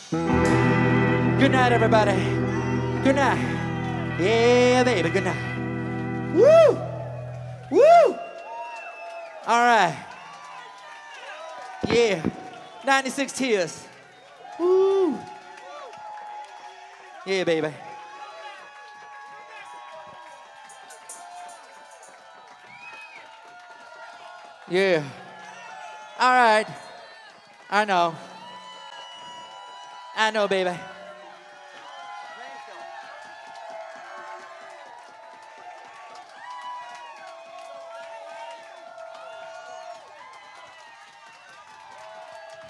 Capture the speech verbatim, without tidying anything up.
Good night, everybody. Good night. Yeah, baby, good night. Woo! Woo! All right. Yeah. ninety-six Tears. Woo! Yeah, baby. Yeah. All right. I know. I know, baby.